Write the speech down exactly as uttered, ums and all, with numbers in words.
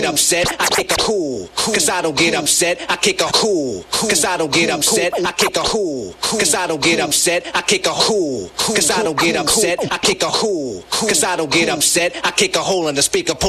upset, I kick a cool, cause I don't get upset, I kick a cool, cause I don't get upset, I kick a cool, cause I don't get upset, I kick a cool, cause I don't get upset, I kick a cool, cause I don't get upset, I kick a hole in the speaker.